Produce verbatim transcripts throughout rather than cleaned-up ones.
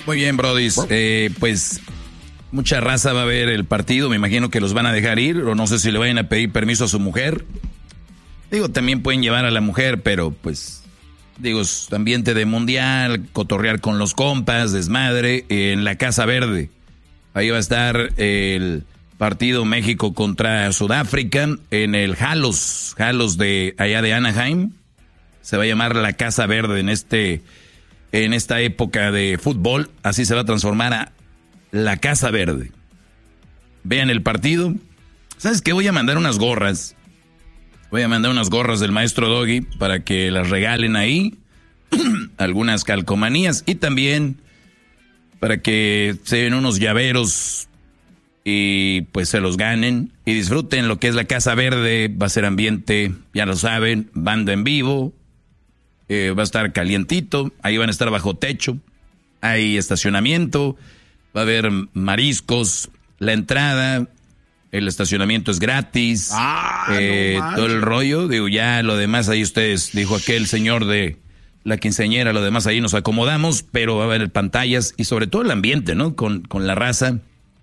Muy bien, brodis. Eh, pues mucha raza va a ver el partido. Me imagino que los van a dejar ir, o no sé si le vayan a pedir permiso a su mujer. Digo, también pueden llevar a la mujer, pero pues, digo, es ambiente de mundial, cotorrear con los compas, desmadre, en la Casa Verde. Ahí va a estar el partido México contra Sudáfrica en el Halos, Halos de allá de Anaheim. Se va a llamar la Casa Verde en este, en esta época de fútbol. Así se va a transformar a la Casa Verde. Vean el partido. ¿Sabes qué? Voy a mandar unas gorras. Voy a mandar unas gorras del maestro Doggy para que las regalen ahí. Algunas calcomanías y también para que se den unos llaveros y pues se los ganen y disfruten lo que es la Casa Verde. Va a ser ambiente, ya lo saben, banda en vivo, eh, va a estar calientito, ahí van a estar bajo techo, hay estacionamiento, va a haber mariscos, la entrada, el estacionamiento es gratis, ah, eh, no todo el rollo, digo, ya lo demás ahí ustedes, dijo aquel señor de la quinceañera, lo demás ahí nos acomodamos, pero va a haber pantallas y sobre todo el ambiente, ¿no? Con, con la raza.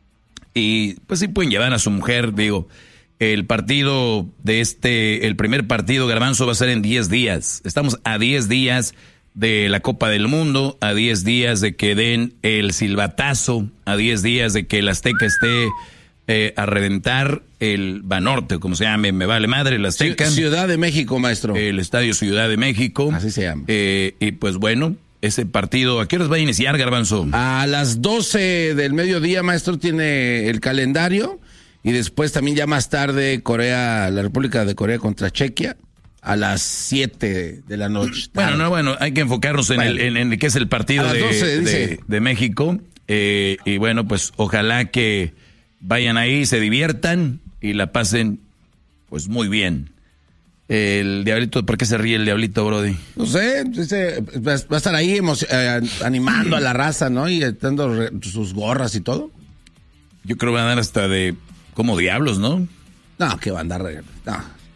Y pues sí pueden llevar a su mujer, digo, el partido de este, el primer partido, Garbanzo, va a ser en diez días. Estamos a diez días de la Copa del Mundo, a diez días de que den el silbatazo, a diez días de que el Azteca esté eh, a reventar el Banorte, como se llame, me vale madre, el Azteca. Ciudad de México, maestro. El Estadio Ciudad de México. Así se llama. Eh, y pues bueno, ese partido, ¿a qué horas va a iniciar, Garbanzo? A las doce del mediodía, maestro, tiene el calendario. Y después también ya más tarde, Corea, la República de Corea contra Chequia, a las siete de la noche. Bueno, no, bueno, hay que enfocarnos en, bueno, el, en, en el que es el partido de, doce, de, de México. Eh, y bueno, pues ojalá que vayan ahí, se diviertan y la pasen pues muy bien. El Diablito, ¿por qué se ríe el Diablito, Brody? No sé, va a estar ahí eh, animando a la raza, ¿no? Y dando sus gorras y todo. Yo creo que van a dar hasta de como diablos, ¿no? No, que va a andar... No.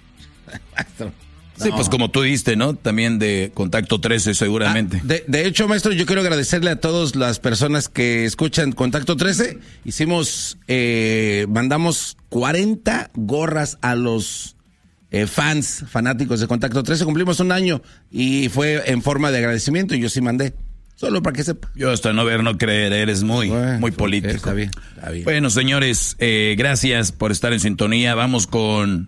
No. Sí, pues como tú diste, ¿no? También de Contacto trece, seguramente. Ah, de, de hecho, maestro, yo quiero agradecerle a todas las personas que escuchan Contacto trece. Hicimos, eh, mandamos cuarenta gorras a los eh, fans, fanáticos de Contacto trece. Cumplimos un año y fue en forma de agradecimiento y yo sí mandé. Solo para que sepa. Yo hasta no ver, no creer, eres muy, bueno, muy político. Está bien, está bien. Bueno, señores, eh, gracias por estar en sintonía. Vamos con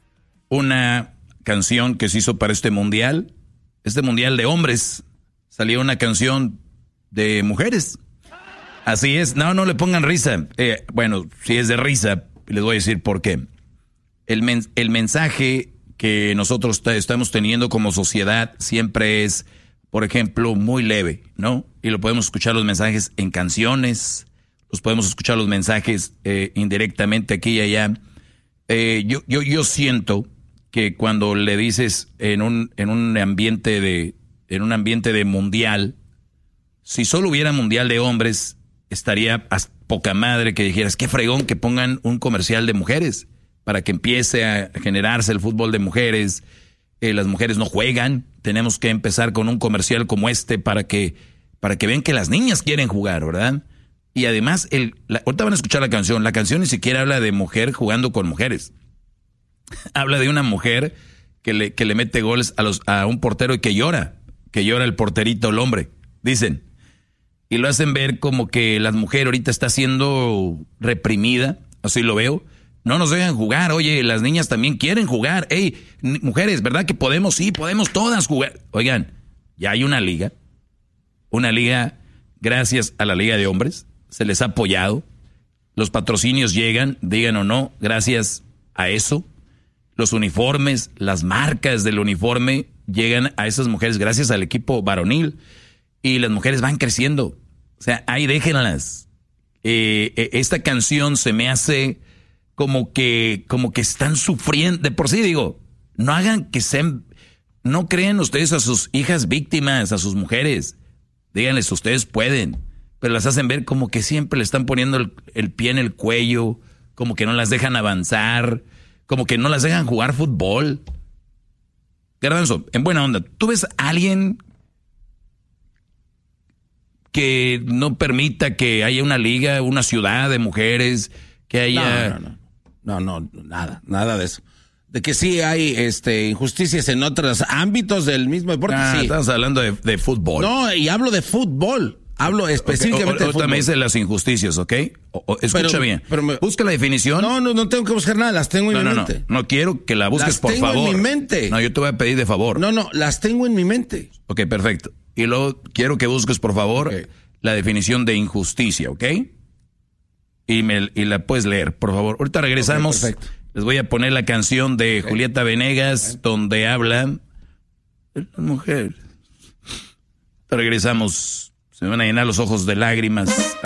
una canción que se hizo para este mundial. Este mundial de hombres. Salió una canción de mujeres. Así es. No, no le pongan risa. Eh, bueno, si es de risa, les voy a decir por qué. El, men- el mensaje que nosotros t- estamos teniendo como sociedad siempre es, por ejemplo, muy leve, ¿no? Y lo podemos escuchar los mensajes en canciones, los podemos escuchar los mensajes eh, indirectamente aquí y allá. Eh, yo, yo, yo siento que cuando le dices en un, en un ambiente de, en un ambiente de mundial, si solo hubiera mundial de hombres, estaría a poca madre que dijeras, qué fregón que pongan un comercial de mujeres para que empiece a generarse el fútbol de mujeres. Eh, las mujeres no juegan, tenemos que empezar con un comercial como este para que, para que vean que las niñas quieren jugar, ¿verdad? Y además, el, la, ahorita van a escuchar la canción, la canción ni siquiera habla de mujer jugando con mujeres. Habla de una mujer que le, que le mete goles a, los, a un portero y que llora, que llora el porterito, el hombre, dicen. Y lo hacen ver como que la mujer ahorita está siendo reprimida, así lo veo. No nos dejan jugar, oye, las niñas también quieren jugar. Ey, mujeres, ¿verdad que podemos? Sí, podemos todas jugar. Oigan, ya hay una liga, una liga, gracias a la Liga de Hombres, se les ha apoyado. Los patrocinios llegan, digan o no, gracias a eso. Los uniformes, las marcas del uniforme llegan a esas mujeres gracias al equipo varonil. Y las mujeres van creciendo. O sea, ahí déjenlas. Eh, eh, esta canción se me hace como que, como que están sufriendo. De por sí digo, no hagan que sean, no creen ustedes a sus hijas víctimas, a sus mujeres. Díganles, ustedes pueden. Pero las hacen ver como que siempre le están poniendo el, el pie en el cuello, como que no las dejan avanzar, como que no las dejan jugar fútbol. Garbanzo, en buena onda, ¿tú ves a alguien que no permita que haya una liga, una ciudad de mujeres, que haya... No, no, no, no, no, nada, nada de eso. De que sí hay este injusticias en otros ámbitos del mismo deporte, Ah, sí. estamos hablando de, de fútbol. No, y hablo de fútbol. Hablo específicamente okay, o, o, de fútbol. me dice las injusticias, ¿ok? O, o, escucha pero, bien. Pero me, Busca la definición. No, no, no tengo que buscar nada, las tengo en no, mi no, mente. No, no quiero que la busques, las por tengo favor. en mi mente. No, yo te voy a pedir de favor. No, no, las tengo en mi mente. Ok, perfecto. Y luego quiero que busques, por favor, okay, la definición de injusticia, ¿ok? Y, me, y la puedes leer, por favor. Ahorita regresamos. Okay, les voy a poner la canción de okay. Julieta Venegas, okay, donde habla de las mujeres. Regresamos. Se me van a llenar los ojos de lágrimas.